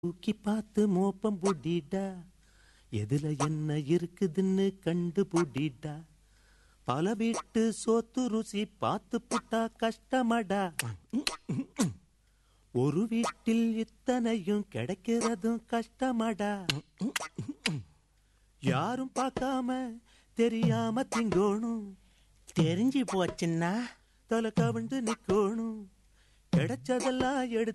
தூக்கி பார்த்து மோப்பம் புடிடா, எதுல என்ன இருக்குதுன்னு கண்டு புடிடா. பல வீட்டு சோத்து ருசி பார்த்து புட்டா கஷ்டமடா. ஒரு வீட்டில் இத்தனையும் கிடைக்கிறதும் கஷ்டமடா. யாரும் பார்க்காம தெரியாம திங்கோணும், தெரிஞ்சு போச்சுன்னா தலை கவிழ்ந்து நிக்கோணும். கிடைச்சதெல்லாம் எடுத்து